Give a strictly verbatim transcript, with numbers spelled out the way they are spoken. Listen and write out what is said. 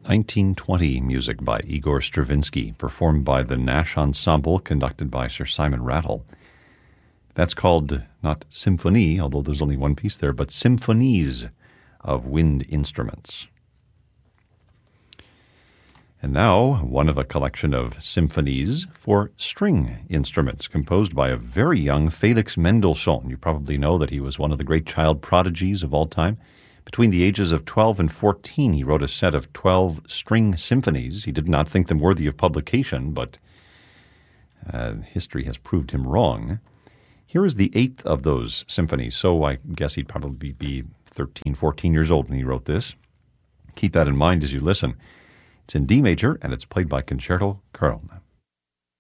nineteen twenty music by Igor Stravinsky, performed by the Nash Ensemble, conducted by Sir Simon Rattle. That's called not Symphonie, although there's only one piece there, but Symphonies of Wind Instruments. And now, one of a collection of symphonies for string instruments, composed by a very young Felix Mendelssohn. You probably know that he was one of the great child prodigies of all time. Between the ages of twelve and fourteen, he wrote a set of twelve string symphonies. He did not think them worthy of publication, but uh, history has proved him wrong. Here is the eighth of those symphonies, so I guess he'd probably be thirteen, fourteen years old when he wrote this. Keep that in mind as you listen. It's in D major, and it's played by Concerto Köln.